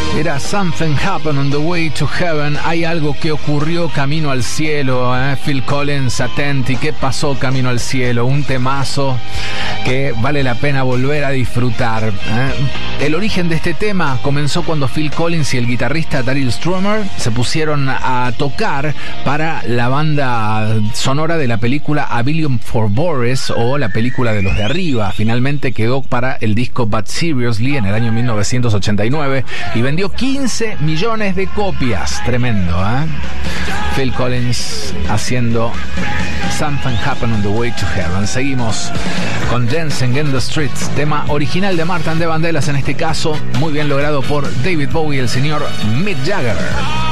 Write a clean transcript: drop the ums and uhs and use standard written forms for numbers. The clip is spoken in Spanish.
Era Something Happened on the Way to Heaven. Hay algo que ocurrió camino al cielo. Phil Collins, atenti, ¿qué pasó camino al cielo? Un temazo que vale la pena volver a disfrutar. El origen de este tema comenzó cuando Phil Collins y el guitarrista Daryl Strummer se pusieron a tocar para la banda sonora de la película A Billion for Boris, o la película de los de arriba. Finalmente quedó para el disco But Seriously en el año 1989 y vendió 15 millones de copias. Tremendo, ¿eh? Phil Collins haciendo Something Happened on the Way to Heaven. Seguimos con Dancing in the Streets, tema original de Martin de Vandellas, en este caso muy bien logrado por David Bowie y el señor Mick Jagger.